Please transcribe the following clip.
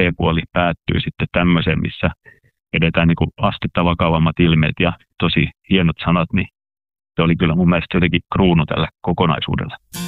B-puoli päättyy sitten tämmöiseen, missä edetään niin kuin astetta vakavammat ilmeet ja tosi hienot sanat, niin se oli kyllä mun mielestä jotenkin kruunu tällä kokonaisuudella.